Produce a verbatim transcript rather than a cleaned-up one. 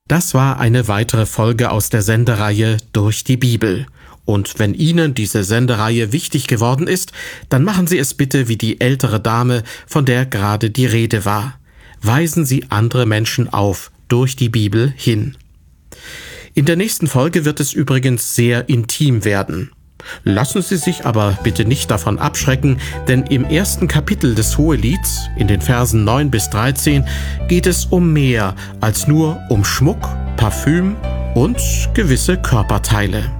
Das war eine weitere Folge aus der Sendereihe Durch die Bibel. Und wenn Ihnen diese Sendereihe wichtig geworden ist, dann machen Sie es bitte wie die ältere Dame, von der gerade die Rede war. Weisen Sie andere Menschen auf durch die Bibel hin. In der nächsten Folge wird es übrigens sehr intim werden. Lassen Sie sich aber bitte nicht davon abschrecken, denn im ersten Kapitel des Hohelieds, in den Versen neun bis dreizehn, geht es um mehr als nur um Schmuck, Parfüm und gewisse Körperteile.